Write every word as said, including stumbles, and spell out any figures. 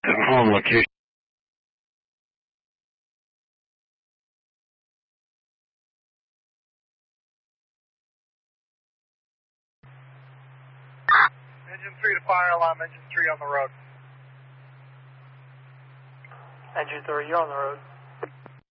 Home location. Engine three to fire alarm, engine three on the road. Engine three, you're on the road.